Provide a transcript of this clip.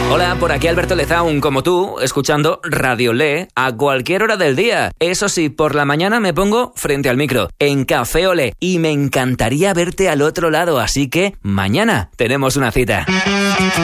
Hola, por aquí Alberto Lezaun, como tú, escuchando Radio Le a cualquier hora del día. Eso sí, por la mañana me pongo frente al micro, en Café Olé, y me encantaría verte al otro lado, así que mañana tenemos una cita.